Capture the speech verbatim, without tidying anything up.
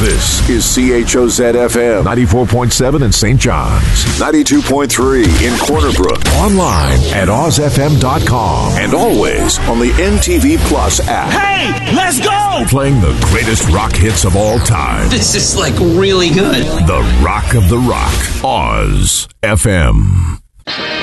This is C H O Z F M. ninety-four point seven in Saint John's. ninety-two point three in Corner Brook. Online at oz f m dot com. And always on the M T V Plus app. Hey, let's go! Playing the greatest rock hits of all time. This is like really good. The Rock of the Rock. Oz F M.